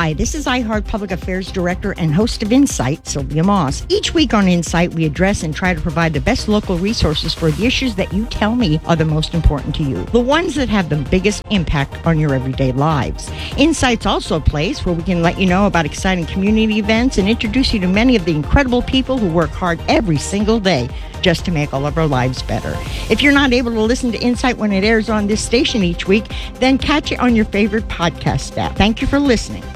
Hi, this is iHeart Public Affairs Director and host of Insight, Sylvia Moss. Each week on Insight, we address and try to provide the best local resources for the issues that you tell me are the most important to you, the ones that have the biggest impact on your everyday lives. Insight's also a place where we can let you know about exciting community events and introduce you to many of the incredible people who work hard every single day just to make all of our lives better. If you're not able to listen to Insight when it airs on this station each week, then catch it on your favorite podcast app. Thank you for listening.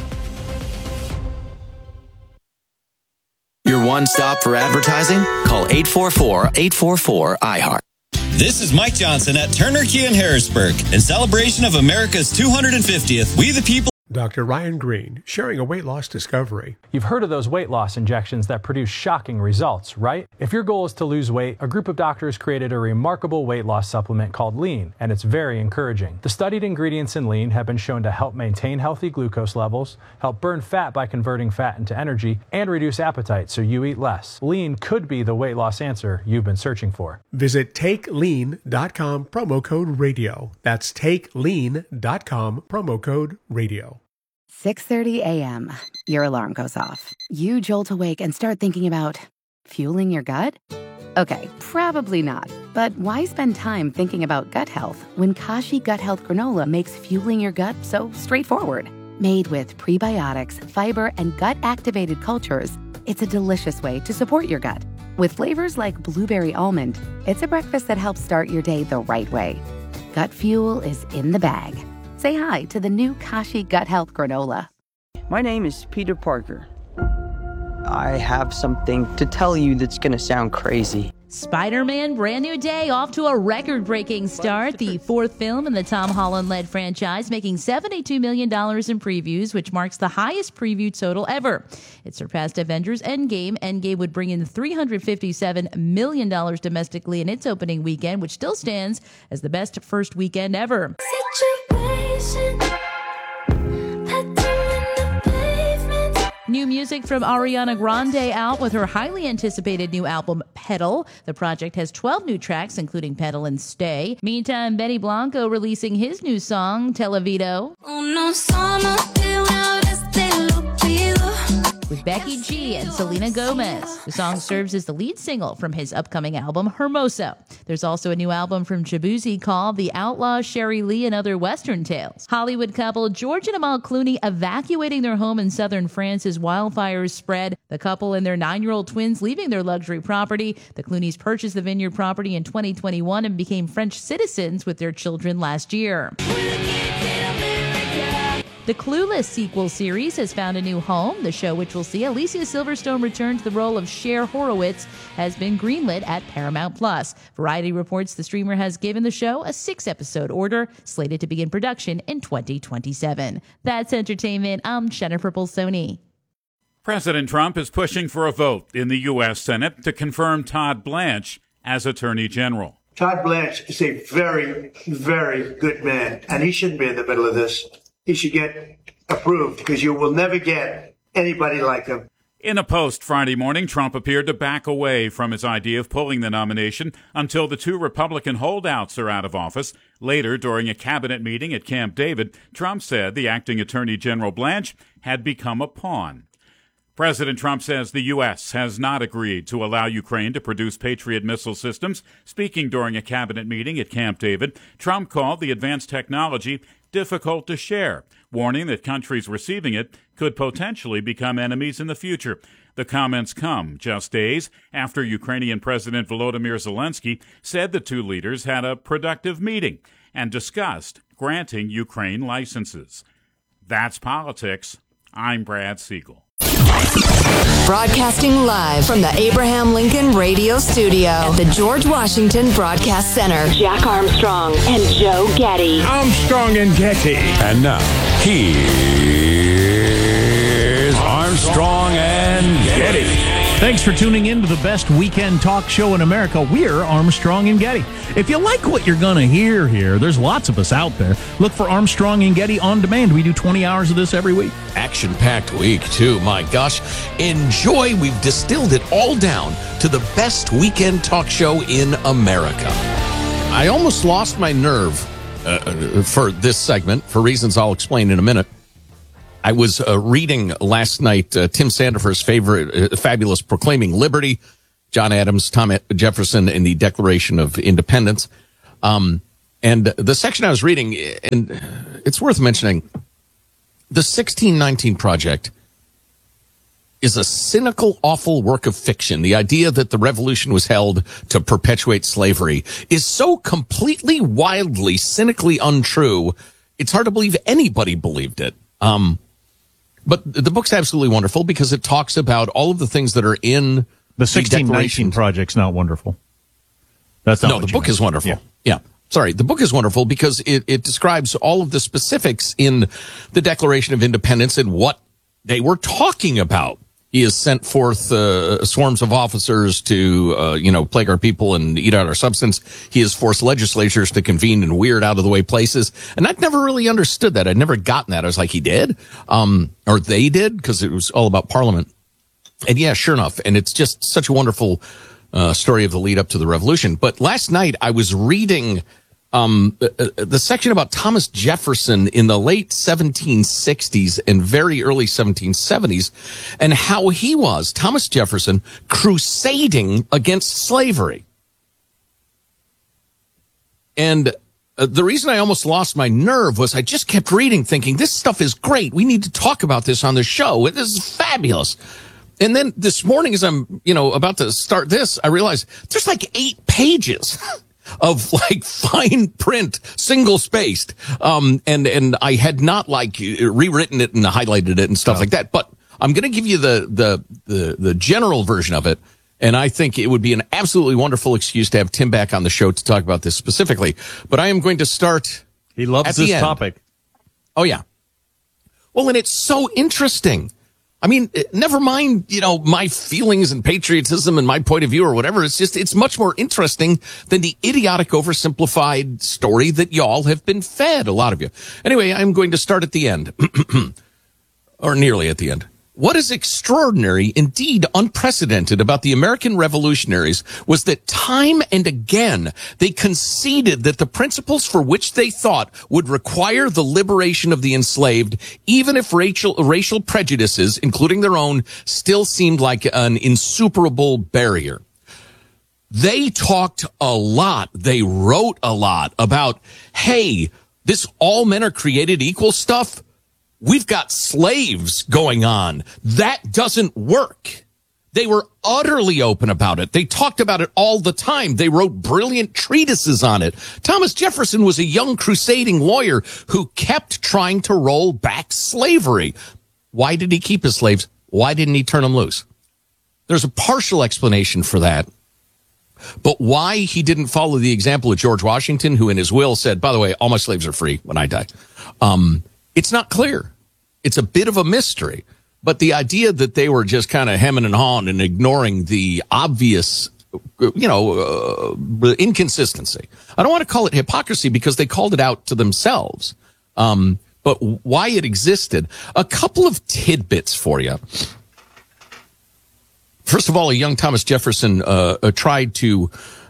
Your one stop for advertising? Call 844-844-iHeart. This is Mike Johnson at Turner Kia in Harrisburg. In celebration of America's 250th, we the people. Dr. Ryan Green, sharing a weight loss discovery. You've heard of those weight loss injections that produce shocking results, right? If your goal is to lose weight, a group of doctors created a remarkable weight loss supplement called Lean, and it's very encouraging. The studied ingredients in Lean have been shown to help maintain healthy glucose levels, help burn fat by converting fat into energy, and reduce appetite so you eat less. Lean could be the weight loss answer you've been searching for. Visit TakeLean.com, promo code radio. That's TakeLean.com, promo code radio. 6:30 a.m. Your alarm goes off. You jolt awake and start thinking about fueling your gut? Okay, probably not. But why spend time thinking about gut health when Kashi Gut Health Granola makes fueling your gut so straightforward? Made with prebiotics, fiber, and gut-activated cultures, it's a delicious way to support your gut. With flavors like blueberry almond, it's a breakfast that helps start your day the right way. Gut fuel is in the bag. Say hi to the new Kashi Gut Health Granola. My name is Peter Parker. I have something to tell you that's going to sound crazy. Spider-Man Brand New Day off to a record-breaking start. The fourth film in the Tom Holland-led franchise, making $72 million in previews, which marks the highest preview total ever. It surpassed Avengers Endgame. Endgame would bring in $357 million domestically in its opening weekend, which still stands as the best first weekend ever. New music from Ariana Grande out with her highly anticipated new album, Petal. The project has 12 new tracks, including Petal and Stay. Meantime, Benny Blanco releasing his new song, Televido. With Becky G and Selena Gomez. The song serves as the lead single from his upcoming album, Hermosa. There's also a new album from Shabuzi called The Outlaw, Sherry Lee, and Other Western Tales. Hollywood couple George and Amal Clooney evacuating their home in southern France as wildfires spread. The couple and their 9-year-old twins leaving their luxury property. The Clooneys purchased the vineyard property in 2021 and became French citizens with their children last year. The Clueless sequel series has found a new home. The show, which will see Alicia Silverstone return to the role of Cher Horowitz, has been greenlit at Paramount+. Variety reports the streamer has given the show a 6-episode order, slated to begin production in 2027. That's entertainment. I'm Jennifer Bolsoni. President Trump is pushing for a vote in the U.S. Senate to confirm Todd Blanche as Attorney General. Todd Blanche is a very, very good man, and he shouldn't be in the middle of this. He should get approved because you will never get anybody like him. In a post Friday morning, Trump appeared to back away from his idea of pulling the nomination until the 2 Republican holdouts are out of office. Later, during a cabinet meeting at Camp David, Trump said the acting Attorney General Blanche had become a pawn. President Trump says the U.S. has not agreed to allow Ukraine to produce Patriot missile systems. Speaking during a cabinet meeting at Camp David, Trump called the advanced technology difficult to share, warning that countries receiving it could potentially become enemies in the future. The comments come just days after Ukrainian President Volodymyr Zelensky said the 2 leaders had a productive meeting and discussed granting Ukraine licenses. That's politics. I'm Brad Siegel. Broadcasting live from the Abraham Lincoln Radio Studio at the George Washington Broadcast Center. Jack Armstrong and Joe Getty. Armstrong and Getty. And now, here's Armstrong and Getty. Thanks for tuning in to the best weekend talk show in America. We're Armstrong and Getty. If you like what you're going to hear here, there's lots of us out there. Look for Armstrong and Getty on demand. We do 20 hours of this every week. Action-packed week, too. My gosh. Enjoy. We've distilled it all down to the best weekend talk show in America. I almost lost my nerve for this segment, for reasons I'll explain in a minute. I was reading last night Tim Sandifer's favorite, fabulous Proclaiming Liberty, John Adams, Thomas Jefferson, and the Declaration of Independence. And the section I was reading, and it's worth mentioning, the 1619 Project is a cynical, awful work of fiction. The idea that the revolution was held to perpetuate slavery is so completely, wildly, cynically untrue, it's hard to believe anybody believed it. But the book's absolutely wonderful because it talks about all of the things that are in the 1619 Project's not wonderful. That's not no, the book is wonderful. Yeah. Sorry, the book is wonderful because it describes all of the specifics in the Declaration of Independence and what they were talking about. He has sent forth swarms of officers to, plague our people and eat out our substance. He has forced legislatures to convene in weird, out-of-the-way places. And I'd never really understood that. I'd never gotten that. I was like, he did? Or they did? Because it was all about Parliament. And yeah, sure enough. And it's just such a wonderful story of the lead up to the revolution. But last night I was reading the section about Thomas Jefferson in the late 1760s and very early 1770s, and how he was, Thomas Jefferson, crusading against slavery. And the reason I almost lost my nerve was I just kept reading thinking, this stuff is great. We need to talk about this on the show. This is fabulous. And then this morning as I'm, about to start this, I realized there's like 8 pages of like fine print, single spaced. And I had not like rewritten it and highlighted it and stuff like that. But I'm going to give you the general version of it. And I think it would be an absolutely wonderful excuse to have Tim back on the show to talk about this specifically. But I am going to start. He loves this topic. Oh, yeah. Well, and it's so interesting. I mean, never mind, my feelings and patriotism and my point of view or whatever. It's much more interesting than the idiotic, oversimplified story that y'all have been fed, a lot of you. Anyway, I'm going to start at the end, or nearly at the end. What is extraordinary, indeed unprecedented, about the American revolutionaries was that time and again they conceded that the principles for which they thought would require the liberation of the enslaved, even if racial prejudices, including their own, still seemed like an insuperable barrier. They talked a lot, they wrote a lot about, hey, this all men are created equal stuff. We've got slaves going on. That doesn't work. They were utterly open about it. They talked about it all the time. They wrote brilliant treatises on it. Thomas Jefferson was a young crusading lawyer who kept trying to roll back slavery. Why did he keep his slaves? Why didn't he turn them loose? There's a partial explanation for that. But why he didn't follow the example of George Washington, who in his will said, by the way, all my slaves are free when I die. It's not clear. It's a bit of a mystery. But the idea that they were just kind of hemming and hawing and ignoring the obvious, inconsistency. I don't want to call it hypocrisy because they called it out to themselves. But why it existed. A couple of tidbits for you. First of all, a young Thomas Jefferson tried to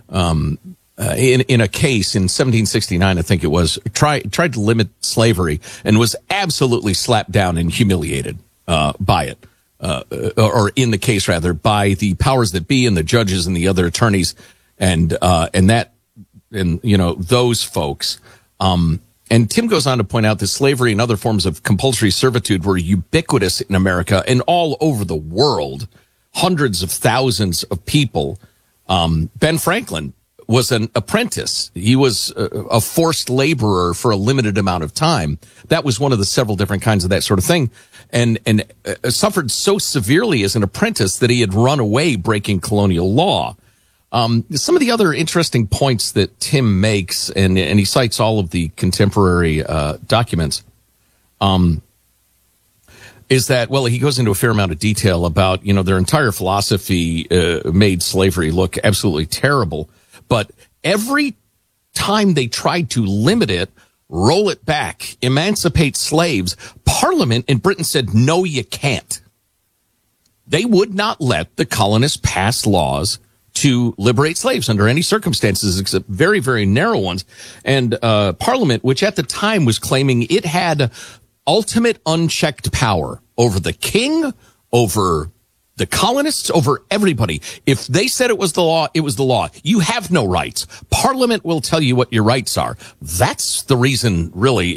in a case in 1769, I think it was, tried to limit slavery and was absolutely slapped down and humiliated by it, or in the case rather, by the powers that be and the judges and the other attorneys and those folks. And Tim goes on to point out that slavery and other forms of compulsory servitude were ubiquitous in America and all over the world. Hundreds of thousands of people. Ben Franklin was an apprentice. He was a forced laborer for a limited amount of time. That was one of the several different kinds of that sort of thing. And suffered so severely as an apprentice that he had run away breaking colonial law. Some of the other interesting points that Tim makes, and he cites all of the contemporary documents, is that, well, he goes into a fair amount of detail about, their entire philosophy made slavery look absolutely terrible. But every time they tried to limit it, roll it back, emancipate slaves, Parliament in Britain said, no, you can't. They would not let the colonists pass laws to liberate slaves under any circumstances, except very, very narrow ones. And Parliament, which at the time was claiming it had ultimate unchecked power over the king, over the colonists, over everybody. If they said it was the law, it was the law. You have no rights. Parliament will tell you what your rights are. That's the reason, really.